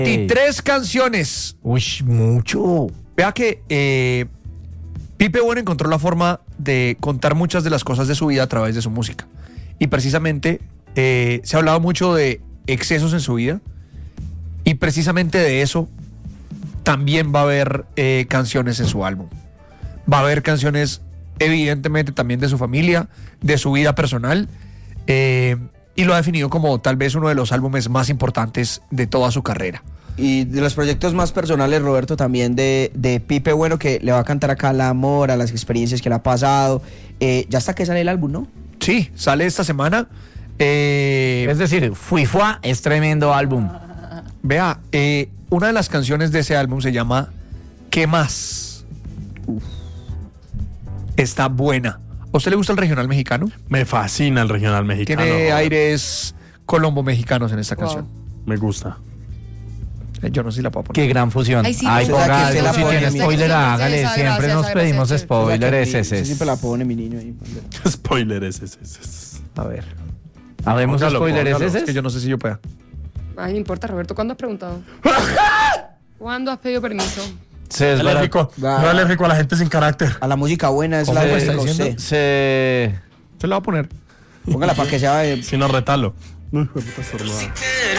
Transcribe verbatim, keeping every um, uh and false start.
veintitrés canciones. Uy, mucho. Vea que eh, Pipe Bueno encontró la forma de contar muchas de las cosas de su vida a través de su música. Y precisamente eh, se ha hablado mucho de excesos en su vida. Y precisamente de eso también va a haber eh, canciones en su álbum. Va a haber canciones, evidentemente, también de su familia, de su vida personal. Eh, y lo ha definido como tal vez uno de los álbumes más importantes de toda su carrera. Y de los proyectos más personales, Roberto, también de, de Pipe Bueno, que le va a cantar acá al amor, a las experiencias que le ha pasado. Eh, ya está que sale el álbum, ¿no? Sí, sale esta semana. Eh, Es decir, Fui Fua es tremendo álbum. Vea, eh, una de las canciones de ese álbum se llama ¿Qué más? Uf. Está buena. ¿A usted le gusta el regional mexicano? Me fascina el regional mexicano. Tiene aires colombo-mexicanos en esta Wow. canción. Me gusta. Eh, Yo no sé si la puedo poner. Qué gran fusión. Ay, sí, Ay, pero- ponga, que se la si pone, tiene mira. spoiler, Sí, hágale. esa Siempre gracia, nos esa pedimos gracia, spoilers. Ese ese, siempre la ese. pone mi niño ahí. Spoiler ese, ese, ese. A ver. Habemos Póngalo, spoilers póngalo. ese. Es que yo no sé si yo pueda. Ay, no importa, Roberto. ¿Cuándo has preguntado? ¿Cuándo has pedido permiso? Se desbarata- Alérgico. No alérgico a la gente sin carácter. A la música buena es ¿Cómo la me buena. está diciendo? José. Se... Se la voy a poner. Póngala para que sea. eh, Si no retalo. No, hijo de puta, estornuda.